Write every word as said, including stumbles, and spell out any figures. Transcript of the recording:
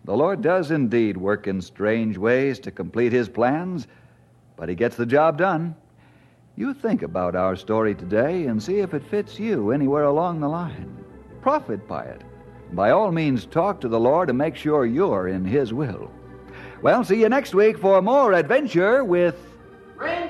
The Lord does indeed work in strange ways to complete His plans, but He gets the job done. You think about our story today and see if it fits you anywhere along the line. Profit by it. By all means, talk to the Lord and make sure you're in His will. Well, see you next week for more adventure with...